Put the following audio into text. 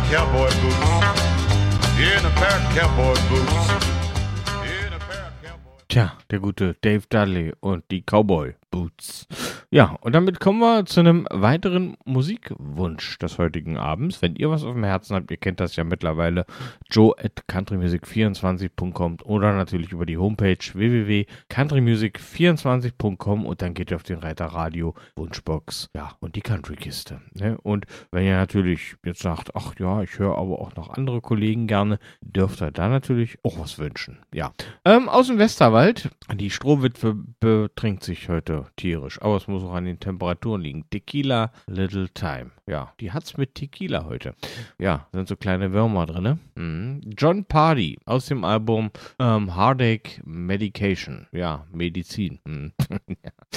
cowboy boots. In a pair of cowboy boots. Tja, der gute Dave Dudley und die Cowboy Boots. Ja, und damit kommen wir zu einem weiteren Musikwunsch des heutigen Abends. Wenn ihr was auf dem Herzen habt, ihr kennt das ja mittlerweile, joe@countrymusic24.com oder natürlich über die Homepage www.countrymusic24.com und dann geht ihr auf den Reiter Radio, Wunschbox, ja, und die Countrykiste. Ne? Und wenn ihr natürlich jetzt sagt, ach ja, ich höre aber auch noch andere Kollegen gerne, dürft ihr da natürlich auch was wünschen. Ja, aus dem Westerwald, die Strohwitwe betrinkt sich heute tierisch, aber es muss auch an den Temperaturen liegen. Tequila Little Time. Ja, die hat's mit Tequila heute. Ja, sind so kleine Würmer drin. John Pardy aus dem Album Heartache Medication. Ja, Medizin. Ja.